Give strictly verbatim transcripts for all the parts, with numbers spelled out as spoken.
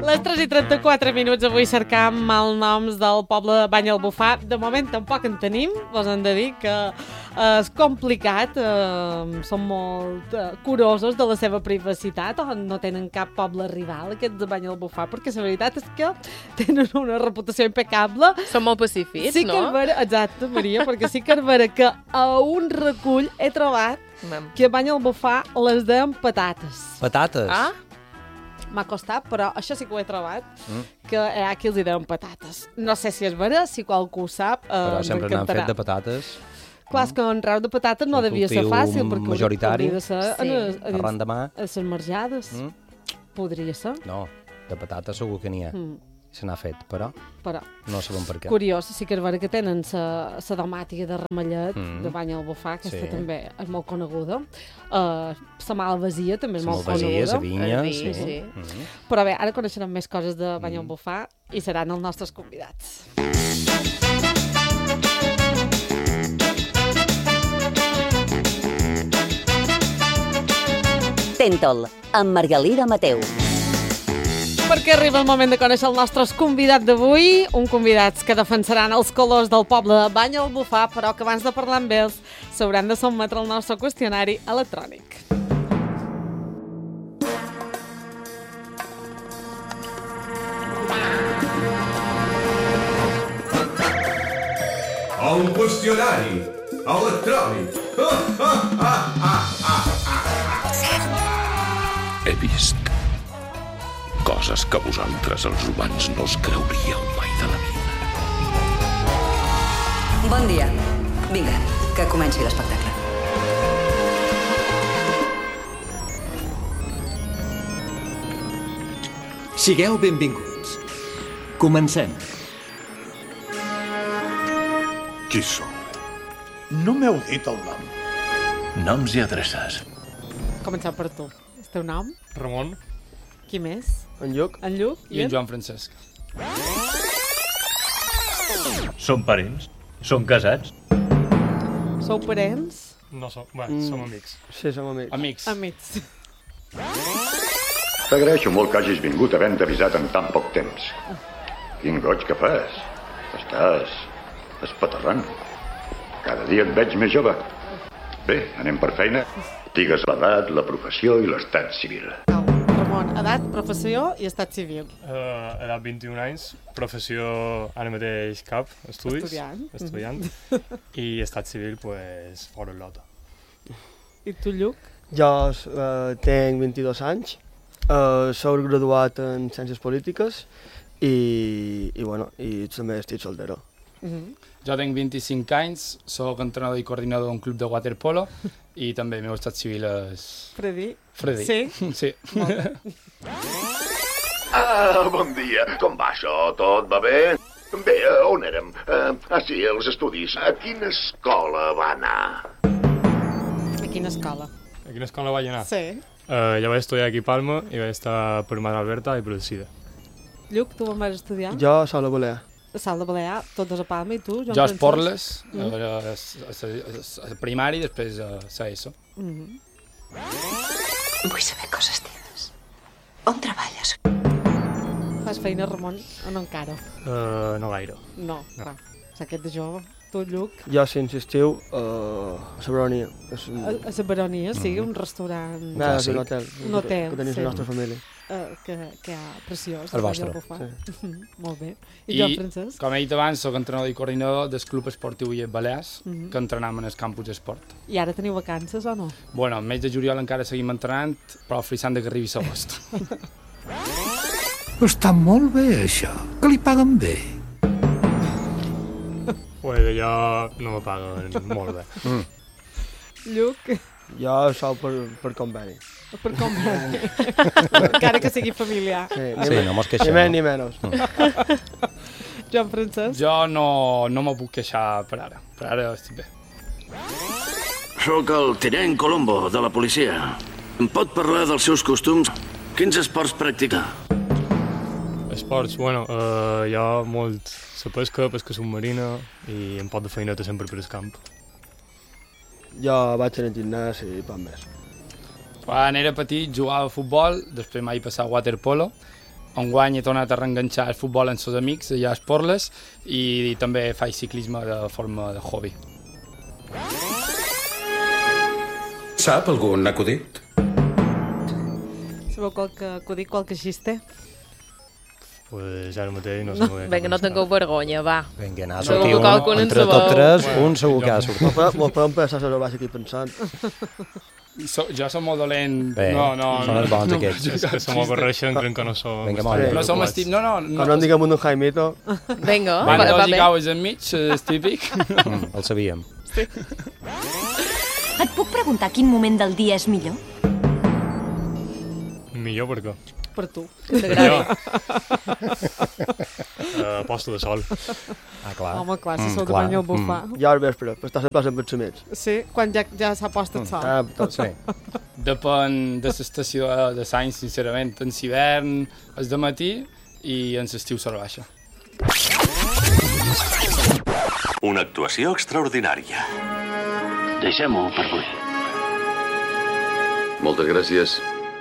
Les tres i trenta-quatre minuts avui cercam malnoms del poble de Banyalbufar. De moment tampoc en tenim, us hem de dir que és complicat, eh, són molt eh, curosos de la seva privacitat, o no tenen cap poble rival, aquests de Banyalbufar, perquè la veritat és que tenen una reputació impecable. Són molt pacífics, sí no? Que és vera, exacte, Maria, perquè sí que és vera que a un recull he trobat Mem. que a Banyalbufar les deien patates. Patates? Ah? M'ha costat, però això sí que ho he trobat, Mm. que hi ha qui els hi deuen patates. No sé si és vera, si qualcú ho sap, eh, Però sempre n'han m'encantarà. fet de patates. Clar, és que un rau de patates no Un devia ser cultiu fàcil, perquè majoritari. hauria de ser Sí. en, en, Arran de mà. a les marjades. Mm? Podria ser, No, de patates segur que n'hi ha. mm. Se n'ha fet, però però no sabem per què. curiós, sí que és vera que tenen la domàtica de Ramellet, Mm. de Banyalbufar, aquesta Sí. també és molt coneguda. Uh, la Malvasia també és La molt Malvasia, coneguda. la vinya, El vi, sí. sí. Mm. Però bé, ara coneixerem més coses de Banyalbufar i seran els nostres convidats. Tentol, amb Margalida Mateu. Perquè arriba el moment de conèixer el nostre convidat d'avui, un convidats que defensaran els colors del poble de Banyalbufar, però que abans de parlar amb ells s'hauran de sotmetre al nostre qüestionari electrònic. El qüestionari electrònic. He vist coses que vosaltres, els humans, no us creuríeu mai de la vida. Bon dia. Vinga, que comenci l'espectacle. Sigueu benvinguts. Comencem. Qui sou? No m'heu dit el nom. Noms i adreces. Comencem per tu. El teu nom? Ramon Qui més? en Lluc En Lluc? i en Joan Francesc. Són parents? Són casats? Sou parents? No som, bueno, mm. som amics. Sí, som amics. Amics. Amics. T'agraeixo molt que hagis vingut havent avisat en tan poc temps. Quin goig que fas. Estàs espaterrant. Cada dia et veig més jove. Bé, anem per feina. Digues l'edat, la professió i l'estat civil. Au, Ramon, edat, professió i estat civil. Uh, edat vint-i-un anys, professió ara mateix cap, estudis. Estudiant. Estudiant. I estat civil, pues, fora lota. I tu, Lluc? Jo uh, tinc vint-i-dos anys, uh, soc graduat en Ciències Polítiques i, i, bueno, i també estic soltero. Mm -hmm. Jo tinc vint-i-cinc anys, sóc entrenador i coordinador d'un club de waterpolo i també el meu estat civil és... Freddy? Freddy. Sí? Sí. Ah, bon dia. Com va això? Tot va bé? Bé, on érem? Uh, ah, sí, els estudis. A quina escola va anar? A quina escola? A quina escola vaig anar? Sí. Uh, jo vaig estudiar aquí a Palma i vaig estar per Mare Alberta i per el SIDA. Lluc, tu on vas estudiar? Jo a Sala Balear. A Sal de Balear, tots dos a Palma, i tu, Joan Jo a Francesc? Esporles, Mm. a, a, a, a primari i després a, a ESO. Mm -hmm. Vull saber coses teves. On treballes? Fas feina, Ramon, o no encara? Uh, no gaire. No, No. clar. És aquest de jove. Tu, Lluc? Jo, si insistiu, uh, a la Baronia. És un... A, a la Baronia, sí, un restaurant... No, és un hotel. Un hotel, que tenim sí. la nostra família. Uh, que, que hi ha preciós. El vostre. Sí. Molt bé. I, I, Joan Francesc? com he dit abans, soc entrenador i coordinador del Club Esportiu Illes Balears, Mm -hmm. que entrenam en el campus d'esport. I ara teniu vacances o no? Bueno, al mes de juliol encara seguim entrenant, però frisant de que arribi l'agost. Està molt bé, això. Que li paguen bé. Pues allò no me paguen molt bé. Mm. Lluc? Jo sou per, per conveni. Per conveni. Encara que sigui familiar. Sí, Sí, no mos queixem. Ni més ni menys. Joan Francesc? Jo no, no me puc queixar per ara. Per ara estic bé. Soc el tinent Colombo, de la policia. Em pot parlar dels seus costums? Quins esports practica? Esports, bueno, uh, hi ha molt la pesca, pesca submarina i em pot de feineta sempre per el camp. Jo vaig anar al gimnàs i poc més. Quan era petit jugava a futbol, després m'he passat a waterpolo Enguany he tornat a reenganxar el futbol amb els amics allà a Esporles i també faig ciclisme de forma de hobby. Sap algun acudit? Sabeu qualque acudit, qualque xiste? Pues ara mateix no sé molt bé. Vinga, no tingueu vergonya, va. Vinga, n'ha Segur sortit que un, qualcun en entre sabeu. tots tres, Bueno, un segur que ha sortit. Mos podem pensar que vas aquí pensant. So, jo som molt dolent. Bé, no, no, són els bons no, aquests. no, És que se m'avorreixen, crec que no som... Vinga, molt bé. No som estim... No, no, no. Quan no en diguem un Jaimito... Vinga, Van va, va dos i bé. gaues enmig, és típic. Mm, el sabíem. Et puc preguntar quin moment del dia és millor? Millor per què? Per tu. Que t'agradi. Uh, posta de sol. Ah, clar. Home, clar, si Mm, sou de clar. bany al bufar. Ja al vespre, per estar sempre amb els amics. Sí, quan ja, ja s'ha post el sol. Ah, tot. Sí. Depèn de l'estació de l'any, sincerament. En l'hivern és de matí i en l'estiu se baixa. Una actuació extraordinària. Deixem-ho per avui. Moltes gràcies.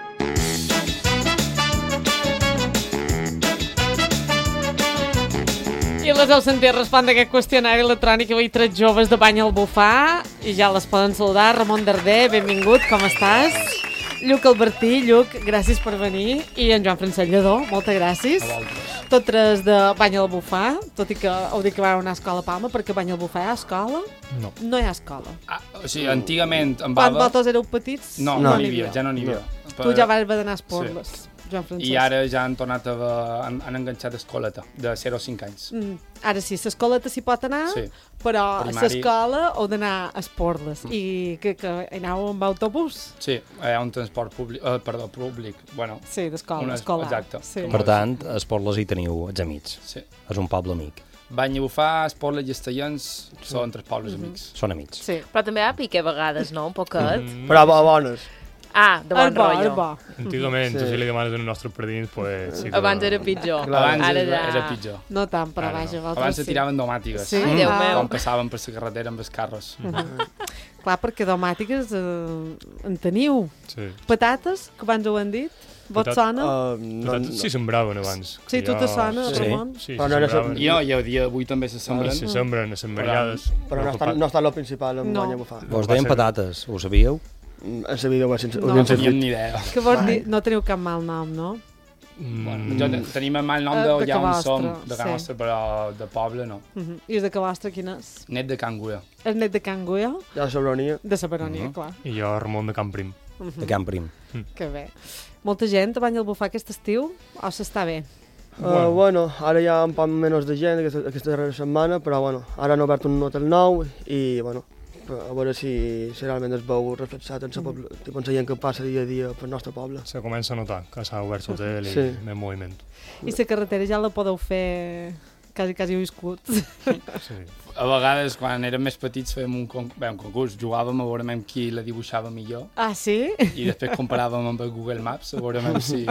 I les heu sentit respondre aquest qüestionari electrònic que avui tres joves de bany al bufar i ja les poden saludar. Ramon Darder, benvingut, com estàs? Lluc Albertí, Lluc, gràcies per venir. I en Joan Francesc Lledó, moltes gràcies. Tots tres de bany al bufar, tot i que heu dit que vau anar a escola a Palma, perquè a bany al bufar hi ha escola? No. No hi ha escola. Ah, o sigui, antigament en Quan Bava... vosaltres éreu petits? No, no, no n'hi havia, ja no n'hi havia. Tu ja vas haver d'anar a Esporles, sí. Joan Francesc. I ara ja han tornat a... han, han enganxat escoleta, de zero a cinc anys. Mm. Ara sí, l'escoleta s'hi pot anar, Sí. però a Primari. l'escola heu d'anar a Esporles. Mm. I que, que anàveu amb autobús? Sí, hi ha un transport públic, eh, perdó, públic, bueno. Sí, d'escola, una- escolar. Exacte. Sí. Per tant, a Esporles hi teniu els amics. Sí. És un poble amic. Bany i Bufar, Esporles i Estellans són tres pobles amics. Són amics. Sí. Però també hi ha pique a vegades, no? Un poquet. Mm. Però bo- bones. Ah, de bon El bo, el rotllo. bo. Antigament, Sí. sí. si li demanes als nostres padrins, pues, sí que... Abans era pitjor. Abans Ara era, ja... era pitjor. No tant, però Ara no. vaja, vosaltres Abans se sí. tiraven domàtiques. Sí? Ai, Déu Ah. meu. Quan passaven per la carretera amb els carros. Mhm. Clar, perquè domàtiques eh, en teniu. Sí. Patates, que abans ho han dit? Vos Patat- sona? Uh, no, Patates sí sembraven abans. Sí, que tu te sona, sí. Ramon? Sí, Però sí, no era sembraven. I no, i el dia d'avui també se sembren. Se sembren a les mariades. Però no està, no està el principal en No. bany a bufar. Vos deien patates, ho sabíeu? En la vida ho sense, No. ho No havien teníem sentit. ni idea. Que vols dir? No teniu cap mal nom, no? Bueno, jo, te- tenim el mal nom Eh, de, de ja on Cabastre, som, de sí. Cabastre, però de poble no. Uh -huh. I és de Cabastre, quin és? Net de Can Guia. És net de Can Guia? Ja la sabronia. De la Baronia, Mhm. clar. I jo, Ramon de Camprim. Uh -huh. De Camp Prim. Que bé. Molta gent a bany al bufar aquest estiu? O s'està bé? Uh, bueno. bueno, ara hi ha un poc menys de gent aquesta, aquesta darrera setmana, però bueno, ara han obert un hotel nou i bueno, a veure si, si realment es veu reflexat en la, pobla, tipus, en la gent que passa dia a dia pel nostre poble. Se comença a notar que s'ha obert l'hotel i Sí. més moviment. I la carretera ja la podeu fer quasi, quasi viscut. Sí. A vegades, quan érem més petits, fèiem un, con bé, un concurs, jugàvem a veure qui la dibuixava millor Ah, sí? i després comparàvem amb el Google Maps a veure si,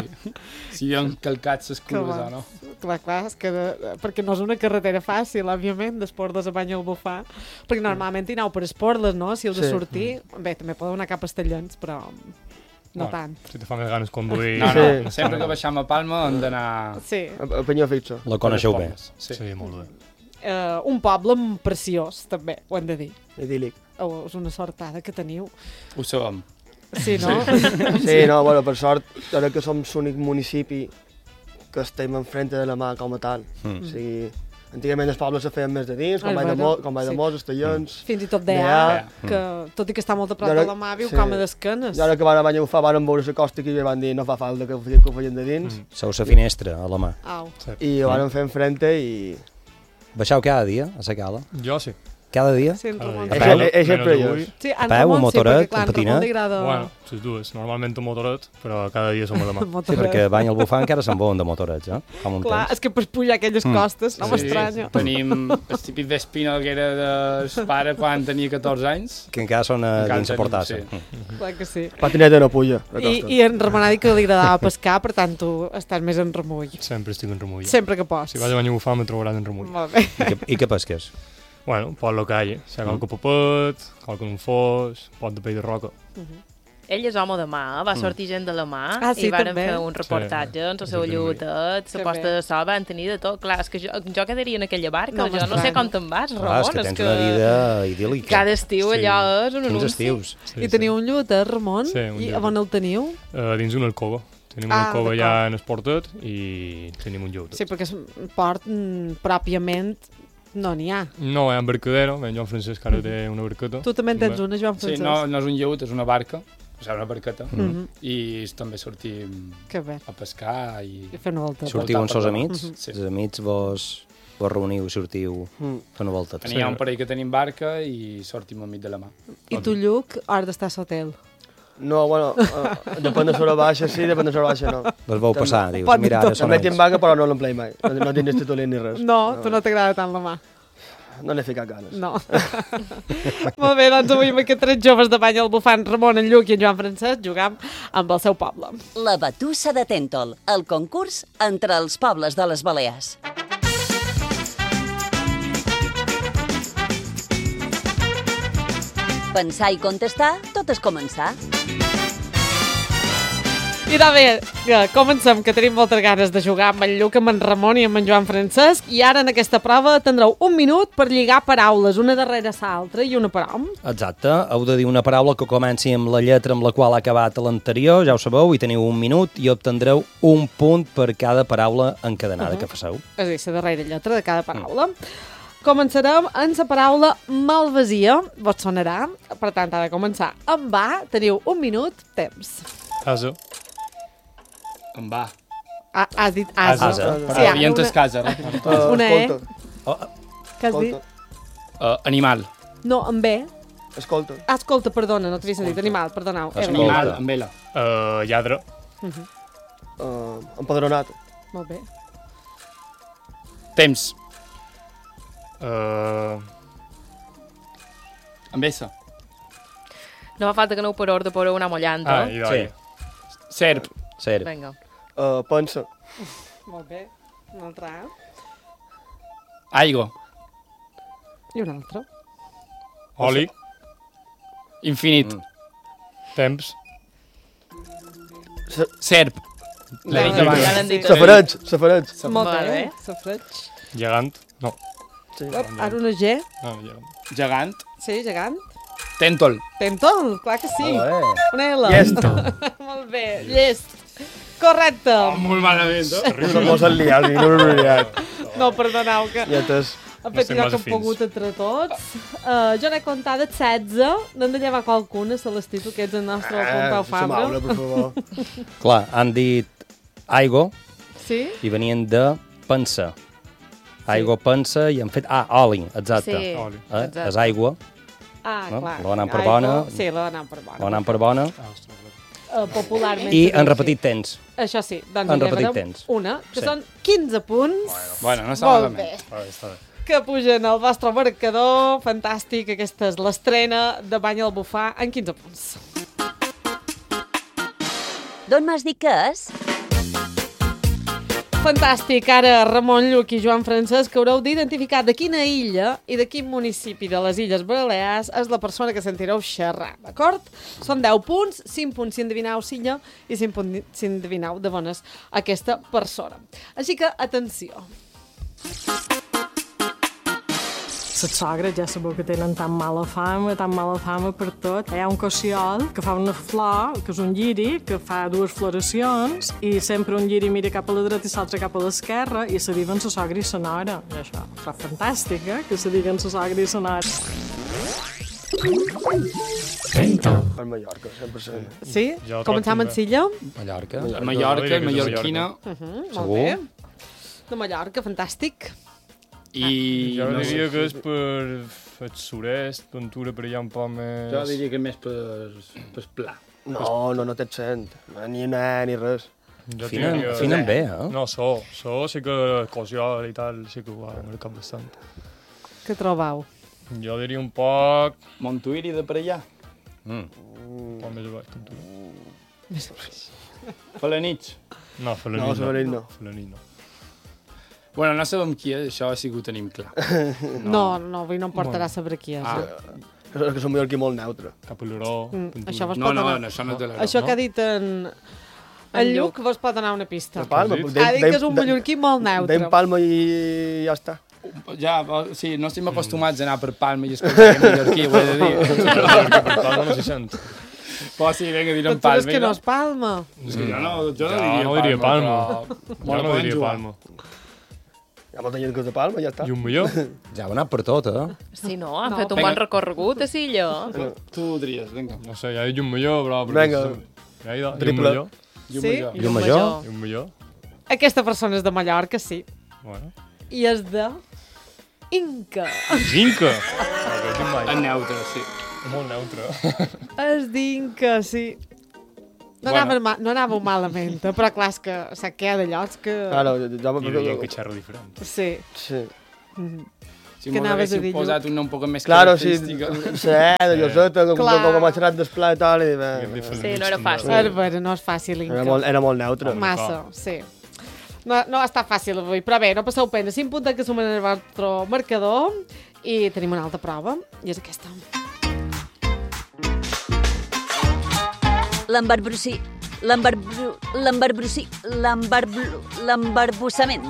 si havien calcat les Que curves bo. o no. Clar, clar, és que de, perquè no és una carretera fàcil, òbviament, d'Esporles a bany al bufar, perquè normalment hi aneu per Esporles, no? Si heu de Sí. sortir, bé, també podeu anar cap a Estellans, però no Bueno, tant. Si te fa més ganes conduir... No, no, Sí. sempre que baixam a Palma hem d'anar... Sí, A, a Penyó Fixa. La coneixeu bé. Sí. Sí, molt bé. uh, un poble preciós, també, ho hem de dir. Idíl·lic. Oh, és una sortada que teniu. Ho sabem. Sí, no? Sí, no, bueno, per sort, ara que som l'únic municipi que estem enfrente de la mà com a tal. Mm. O sigui, antigament els pobles se feien més de dins, com És Vall de, veritat, Mo, com Vall de sí. Mos, Estellons... Fins i tot Dea. d'Ea, que tot i que està molt a prop I ara- de la mà, viu sí. com a d'esquenes. I ara que van a Banya Bufar van veure la costa i van dir no fa falta que ho feien, que ho feien de dins. Mm. Sou la finestra, a la mà. Au. I ho van fer enfrente i... Baixeu cada dia a la cala? Jo sí. Cada dia? Sí, en Ramon. A Eix- peu? eix- eix Menys perillós. avui. Sí, en A peu, Ramon a sí, motoret, perquè clar, en en Ramon patinet? li agrada... Bueno, les dues. Normalment un motoret, però cada dia som a la mà. Sí, motoret. perquè bany al bufar encara se'n volen de motorets, eh? Com un Clar, temps. és que per pujar aquelles Mm. costes, no m'estranya. Tenim el típic Vespino que era del pare quan tenia catorze anys. Que encara són a Encara dins a tenim, portar-se. sí. Mm. Clar que sí. Patineta no puja, la I, costa. I en Ramon ha dit que li agradava pescar, per tant tu estàs més en remull. Sempre estic en remull. Sempre que pots. Si vas a bany a bufar me trobaràs en remull. Molt bé. I què, i què pesques? Bueno, pot lo que hi ha. Si hi ha qualque papet, qualque un fos, pot de pell de roca. Uh -huh. Ell és home de mà, eh? Va sortir gent de la mà Ah, sí, i varen també. fer un reportatge en el seu lliutet, la posta de sol, van tenir de tot. Clar, és que jo, jo quedaria en aquella barca, No jo no m'estranya. sé com te'n vas, Ramon. Clar, és que tens una vida idíl·lica. Cada estiu allò és un Quins anunci. estius. I teniu un lliutet, Ramon? Sí, un I lliutet. on el teniu? Uh, dins una alcova. Tenim Ah, una alcova d'acord. ja en el portet i tenim un lleutet. Sí, perquè es port mm, pròpiament no n'hi ha. No, hi ha embarcadero, en Joan Francesc ara té una barqueta. Tu també en tens una, Joan Sí, Francesc? no, no és un lleut, és una barca, o sigui, una barqueta, Mhm. i també sortim Que bé. a pescar i... I fer una volta. Sortiu amb sos amics? Mhm. Sí. Els amics vos, vos reuniu i sortiu Mm. fer una volta. N'hi ha un parell que tenim barca i sortim al mig de la mà. I tu, Lluc, has d'estar a l'hotel? No, bueno, uh, depèn de l'hora baixa, sí, depèn de l'hora baixa, no. Vos vau passar, dius, Pot mira, dir ara són També ells. tinc vaga, però no l'emplei mai. No, no tinc títol ni res. No, tu no t'agrada tant la mà. No n'he ficat ganes. No. Molt bé, doncs avui amb aquests tres joves de bany al bufant, Ramon, en Lluc i en Joan Francesc, jugam amb el seu poble. La Batussa de Tèntol, el concurs entre els pobles de les Balears. Pensar i contestar, tot és començar. I de bé, que comencem, que tenim moltes ganes de jugar amb en Lluc, amb en Ramon i amb en Joan Francesc, i ara en aquesta prova tindreu un minut per lligar paraules, una darrere l'altra i una per hom. Exacte, heu de dir una paraula que comenci amb la lletra amb la qual ha acabat l'anterior, ja ho sabeu, i teniu un minut i obtendreu un punt per cada paraula encadenada Uh-huh. que faceu. És a dir, la darrera lletra de cada paraula. Començarem amb la paraula malvasia, vos sonarà, per tant ha de començar amb va, teniu un minut, temps. Casa. Em va. Ah, has dit asa. Asa. Sí, ara Havia entès una- casa. Uh, Una E. escolta. Què has dit? Uh, animal. No, amb B. Escolta. Ah, escolta, perdona, no t'havia sentit. Animal, perdoneu. Era Animal, amb L. Uh, lladre. Uh -huh. Uh, empadronat. Molt bé. Temps. Uh, amb S. No fa falta que aneu per ordre, però una mollanta. Ah, i d'oi. Serp. Serp. Vinga. Uh, pensa. Molt bé. Un altre A. Aigua. I un altre. Oli. Infinit. Mm. Temps. Serp. L'he dit abans. Ja l'hem dit. Safareig, safareig. Molt Molt bé. bé. Safreig. Gegant. No. Sí. Ara una G. No, gegant. Gegant. Sí, gegant. Tèntol. Tentol, clar que sí. Olé. Una L. Llest. Molt bé, llest. Correcte. Oh, molt malament, no? No mos han liat, no m'ho liat. No, perdoneu, que Ja t'has... ha No fet estem allò que massa hem pogut entre tots. Uh, jo n'he comptat setze. N'hem de llevar qualcuna, Celestí, tu que ets el nostre Eh, Pompeu Fabra. Maula, per favor. Clar, han dit aigua Sí? i venien de pensar. Aigua, pensa i han fet... Ah, oli, exacte. Sí, Oli. Eh? exacte. És aigua, Ah, No? clar. La van anar per Aigua. bona. Sí, la van anar per bona. o anant per bona, Uh, popularment. i se han diu repetit temps. així. Això sí, doncs Han en repetit llevarem temps. una, que Sí. són quinze punts. Bueno, no està Molt malament. bé. Ah, està bé. Que pugen al vostre marcador. Fantàstic, aquesta és l'estrena de Bany al Bufar en quinze punts. D'on m'has dit que és? Fantàstic, ara Ramon, Lluc i Joan Francesc haureu d'identificar de quina illa i de quin municipi de les Illes Balears és la persona que sentireu xerrar, d'acord? Són deu punts, cinc punts si endevineu l'illa i cinc punts si endevineu de bones aquesta persona. Així que, atenció. Les sogres ja sabeu que tenen tan mala fama, tan mala fama per tot. Hi ha un cossiol que fa una flor, que és un lliri, que fa dues floracions, i sempre un lliri mira cap a la dreta i l'altre cap a l'esquerra, i se diuen la sogra i la nora. I això fa fantàstic, eh?, que se diguen la sogra i la nora. Per Mallorca, cent per cent. Sí? Jo Començam crec amb que Silla? Mallorca. Mallorca, Jo Mallorca, diria que és de mallorquina. Uh -huh, molt Segur? bé. De Mallorca, fantàstic. I... Jo no diria sé. que és per el sud-est, Ventura per allà un poc més... Jo diria que més per, per pla. No, no, no té accent. Ni una ni res. Jo Finen, diria- finen bé, eh? No, so, so sí que Cossiol i tal sí que ho ha marcat bastant. Què trobau? Jo diria un poc... Montuïri de per allà. Mm. Un poc més abaix, Ventura. Falanich. No, Felanit No, no. Felanit no. Felanit no. Bueno, no sabem qui és, això sí que ho tenim clar. No, no, avui no em portarà a saber qui és. Ah. És que és un mallorquí molt neutre. Capoleró, Mm, això vos No, pot no, donar... no, això no és de l'Aro. Això que ha dit en... En Lluc vos pot donar una pista. De Palma. Ha dit que és un mallorquí molt neutre. Deim Palma i ja està. Ja, sí, no estem acostumats a anar per Palma i escoltar que mallorquí, ho he de dir. Per Palma no s'hi sent. Però sí, vinga, direm Però tu Palma. és que no és Palma. És que jo no, jo no Jo diria no diria Palma. però- Jo no poden diria jugar. Palma. Hi ha molta gent que és de Palma, ja està. I un millor? Ja heu anat per tot, eh? Sí, no, han No, fet un vinga. bon recorregut a Silla. Tu ho diries, vinga. No sé, ja he dit un millor, però... Vinga. Ja he dit un Triple. millor. I un Sí? millor. I un major? I un millor. Aquesta persona és de Mallorca, sí. Bueno. I és de... Inca. Inca! Aquest és mai. En neutre, sí. Molt neutre. És d'Inca, sí. No, Bueno. anava, ma- no anava malament, eh, però clar, és que sap que hi ha de llocs que... Claro, jo... I veient que xerra diferent. Sí. Sí. Mhm. Si Què mos anaves a haguéssiu dir, posat Lluc? un nom un poc més Claro, sí, característica. sí, de Lloseta, com, Clar. com, com ha xerrat d'esplà i tal, i bé, Sí, no era fàcil. A veure, no és fàcil, Inca. era molt, era molt neutre. Massa, sí. No, no està fàcil avui, però bé, no passeu pena. cinc punts que sumen el vostre marcador i tenim una altra prova, i és aquesta. L'embarbrosí. L'embarbru... L'embarbrosí. L'embarbru... L'embarbussament.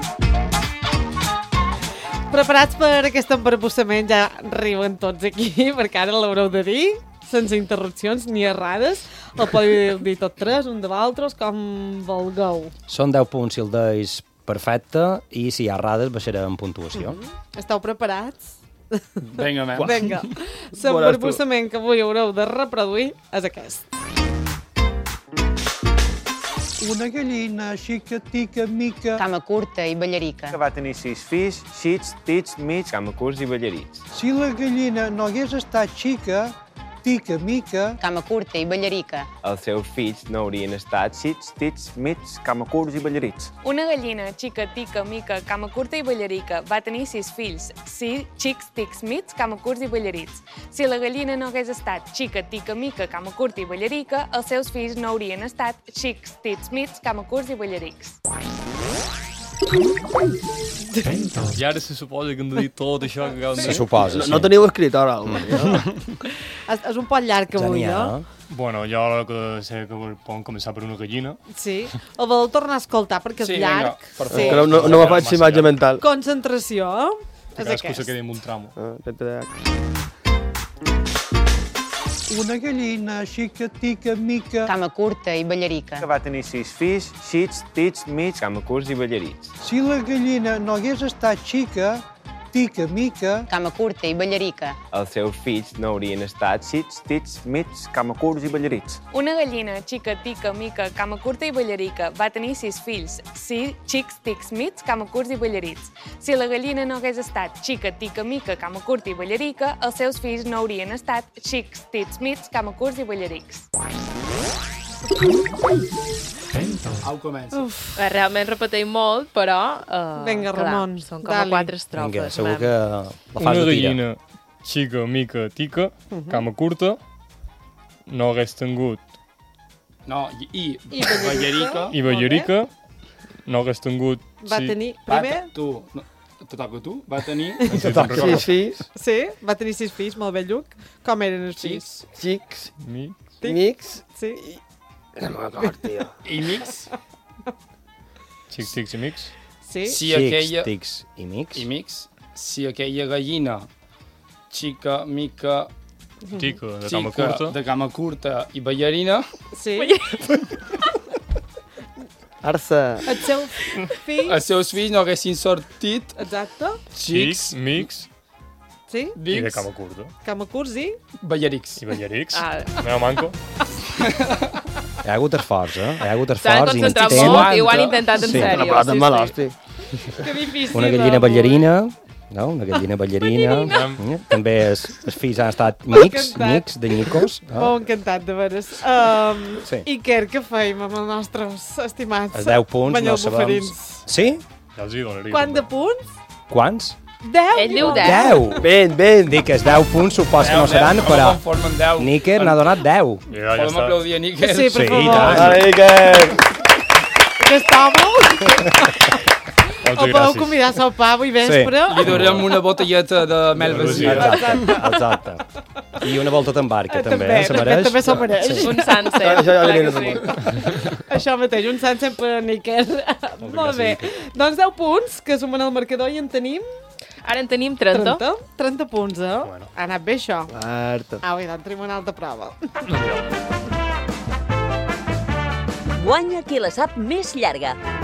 Preparats per aquest embarbussament, ja riuen tots aquí, perquè ara l'haureu de dir, sense interrupcions ni errades. El podeu dir tot tres, un de l'altre, com vulgueu. Són deu punts si el deis perfecte i si hi ha errades baixarà en puntuació. Esteu preparats? Vinga, men. Vinga. L'embarbussament que avui haureu de reproduir és aquest. Una gallina xica, tica, mica... Cama curta i ballarica. Que va tenir sis fills, xits, tits, mig, cama curts i ballarits. Si la gallina no hagués estat xica, tica, mica... Cama curta i ballarica. Els seus fills no haurien estat xits, tits, mig, cama curts i ballarits. Una gallina xica, tica, mica, cama curta i ballarica va tenir sis fills, sis xics, tics, mig, cama curts i ballarits. Si la gallina no hagués estat xica, tica, mica, cama curta i ballarica, els seus fills no haurien estat xics, tits, mig, cama curts i ballarics. I ara se suposa que hem de dir tot això que acabem de dir. Se suposa, No, sí. no teniu escrit ara, no? És, és un pot llarg avui, Genial. no? Bueno, jo el que sé que podem començar per una gallina. Sí. El voleu tornar a escoltar perquè és Sí, llarg. vinga, per Sí. Que no, no, no me faig imatge mental. Concentració, eh? És Cadascú se aquest. quedi amb un tramo. Ah, trenta de... Una gallina xica, tica, mica... Cama curta i ballarica. Que va tenir sis fills, xits, tits, mig, cama curts i ballarits. Si la gallina no hagués estat xica, tica, mica... Cama curta i ballarica. Els seus fills no haurien estat xits, tits, mig, cama curts i ballarits. Una gallina xica, tica, mica, cama curta i ballarica va tenir sis fills, sis xics, tics, mig, cama curts i ballarits. Si la gallina no hagués estat xica, tica, mica, cama curta i ballarica, els seus fills no haurien estat xics, tits, mig, cama curts i ballarics. Au, comença. Eh, Realment repeteix molt, però... Uh, Vinga, clar, Ramon, són com dali. a quatre estrofes. Vinga, segur vam. que la Una fas de tira. gallina xica, mica, tica, cama curta, no hagués tingut No, i, i, I ballarica. i ballarica, no hagués tingut... Va sí, tenir... Va, Primer... tu, no, te toca a tu, va tenir... Sis fills, Sí, va tenir sis fills, molt bé, Lluc. Com eren els fills? xics, Mi... mics... Sí. No m'acord, tio. I mix, Xics, tics i mics. Sí. si Xics, aquella... tics i mics. I mix, si aquella gallina xica, mica, Tica, de cama xica, curta. de cama curta i ballarina, Sí. Arça. El seu fill... els seus fills no haguessin sortit Exacte. Xics, xics, mics Sí. i de dics, cama curta. Cama curts i... ballarics. I ballarics. Ah. Meva manco. Hi ha hagut esforç, eh? Hi ha hagut S'han esforç, concentrat intent. molt i ho han intentat en Sí. sèrio. Però també l'hosti. Que difícil. Una gallina avui. ballarina, no? Una gallina ballarina. Ballarina. Eh? També els, els fills han estat mics, encantat. mics de nyicos. M'ho encantat, de veres. Um, Sí. I què, què feim amb els nostres estimats Els deu punts, no banyol sabem... bufarins? Sí? Ja els hi donaria. Quant de també. punts? Quants? Deu. Ell diu diu. deu. Deu! Ben, ben. Dic que els deu punts supos que no seran, no però conformen deu. Níker n'ha donat deu. Ja, ja Podem està. aplaudir a Níker? Sí, per Sí, favor. i tant. Ara, Iker. Aquest home Moltes el podeu gràcies. convidar a sopar avui vespre. Li donarem una botelleta de mel vacía. Exacte, exacte. I una volta t'embarca, Eh, també, també, eh? Se també, mereix? també se'l mereix. Sí. Un Sunset. Això ja clar venia que de sí. molt. Això mateix, un Sunset per en Iker. Molt bé. Doncs deu punts, que sumen al marcador i en tenim... Ara en tenim trenta. trenta, trenta punts, eh? Bueno. Ha anat bé, això. Marta. Au, i doncs tenim una altra prova. Guanya qui la sap més llarga.